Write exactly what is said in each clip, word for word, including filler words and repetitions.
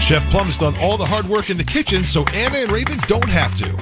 Chef Plum's done all the hard work in the kitchen, so Anna and Raven don't have to.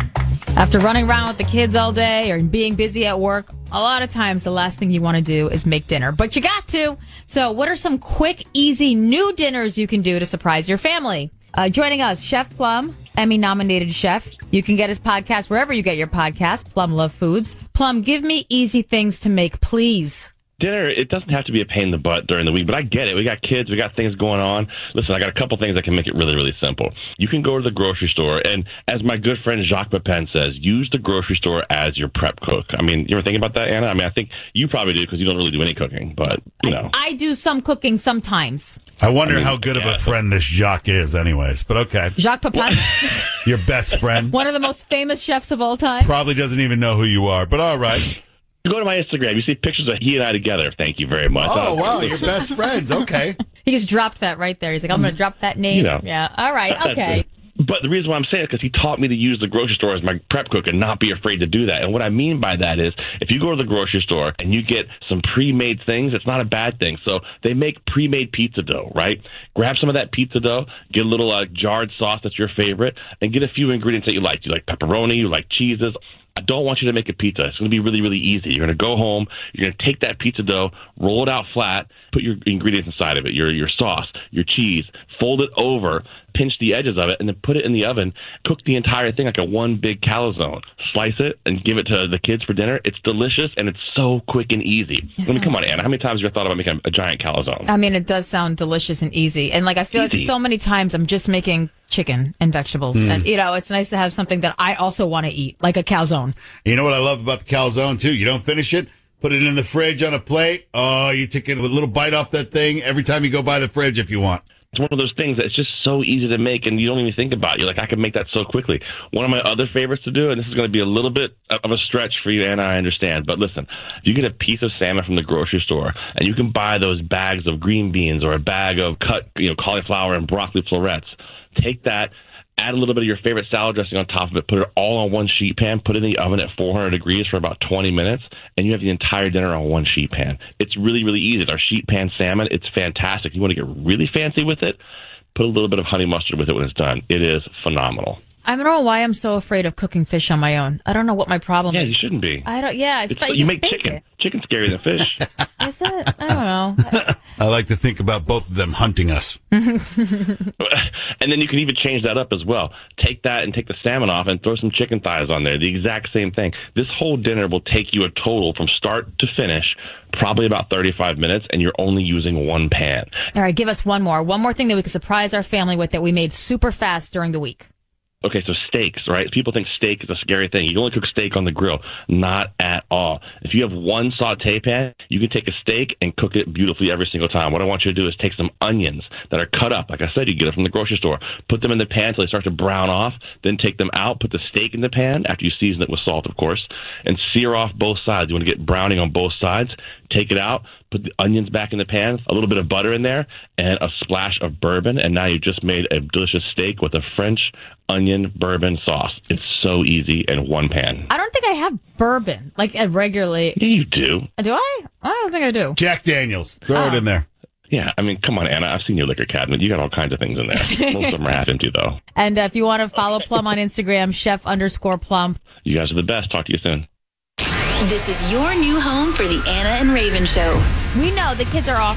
After running around with the kids all day or being busy at work, a lot of times the last thing you want to do is make dinner, but you got to. So what are some quick, easy new dinners you can do to surprise your family? Uh, joining us, Chef Plum, Emmy-nominated chef. You can get his podcast wherever you get your podcast, Plum Love Foods. Plum, give me easy things to make, please. Dinner, it doesn't have to be a pain in the butt during the week, but I get it. We got kids, we got things going on. Listen, I got a couple things that can make it really, really simple. You can go to the grocery store, and as my good friend Jacques Pepin says, use the grocery store as your prep cook. I mean, you ever think about that, Anna? I mean, I think you probably do because you don't really do any cooking, but, you know. I, I do some cooking sometimes. I wonder I mean, how good yeah. of a friend this Jacques is anyways, but okay. Jacques Pepin? Your best friend. One of the most famous chefs of all time. Probably doesn't even know who you are, but all right. Go to my Instagram. You see pictures of he and I together. Thank you very much. Oh, wow. You're best friends. Okay. He just dropped that right there. He's like, I'm going to drop that name. You know, yeah. All right. Okay. But the reason why I'm saying it is because he taught me to use the grocery store as my prep cook and not be afraid to do that. And what I mean by that is if you go to the grocery store and you get some pre-made things, it's not a bad thing. So they make pre-made pizza dough, right? Grab some of that pizza dough, get a little uh, jarred sauce that's your favorite, and get a few ingredients that you like. You like pepperoni, you like cheeses. I don't want you to make a pizza. It's going to be really, really easy. You're going to go home. You're going to take that pizza dough, roll it out flat, put your ingredients inside of it, your your sauce, your cheese, fold it over, pinch the edges of it, and then put it in the oven. Cook the entire thing like a one big calzone. Slice it and give it to the kids for dinner. It's delicious, and it's so quick and easy. It I mean, come on, sounds- Anna. How many times have you thought about making a, a giant calzone? I mean, it does sound delicious and easy. And, like, I feel Easy. like so many times I'm just making chicken and vegetables. Mm. And, you know, it's nice to have something that I also want to eat, like a calzone. You know what I love about the calzone, too? You don't finish it, put it in the fridge on a plate. Oh, you take a little bite off that thing every time you go by the fridge if you want. It's one of those things that's just so easy to make, and you don't even think about it. You're like, I can make that so quickly. One of my other favorites to do, and this is going to be a little bit of a stretch for you, and I understand, but listen, you get a piece of salmon from the grocery store, and you can buy those bags of green beans or a bag of cut, you know, cauliflower and broccoli florets. Take that, add a little bit of your favorite salad dressing on top of it, put it all on one sheet pan, put it in the oven at four hundred degrees for about twenty minutes, and you have the entire dinner on one sheet pan. It's really, really easy. It's our sheet pan salmon. It's fantastic. You want to get really fancy with it, put a little bit of honey mustard with it when it's done. It is phenomenal. I don't know why I'm so afraid of cooking fish on my own. I don't know what my problem Yeah, is. you shouldn't be. I don't, yeah. It's, It's, but you, you make just bake chicken. it. Chicken's scarier than fish. Is it? I don't know. I like to think about both of them hunting us. And then you can even change that up as well. Take that and take the salmon off and throw some chicken thighs on there. The exact same thing. This whole dinner will take you a total from start to finish, probably about thirty-five minutes, and you're only using one pan. All right, give us one more. One more thing that we could surprise our family with that we made super fast during the week. Okay, so steaks, right? People think steak is a scary thing. You can only cook steak on the grill. Not at all. If you have one saute pan, you can take a steak and cook it beautifully every single time. What I want you to do is take some onions that are cut up. Like I said, you get it from the grocery store. Put them in the pan until they start to brown off. Then take them out. Put the steak in the pan after you season it with salt, of course, and sear off both sides. You want to get browning on both sides. Take it out. Put the onions back in the pan, a little bit of butter in there, and a splash of bourbon. And now you just made a delicious steak with a French onion bourbon sauce. It's so easy in one pan. I don't think I have bourbon, like uh, regularly. Yeah, you do. Do I? I don't think I do. Jack Daniels. Throw Oh. it in there. Yeah, I mean, come on, Anna. I've seen your liquor cabinet. You got all kinds of things in there. Most of them are half empty, though. And uh, if you want to follow Plum on Instagram, chef underscore Plum. You guys are the best. Talk to you soon. This is your new home for the Anna and Raven Show. We know the kids are off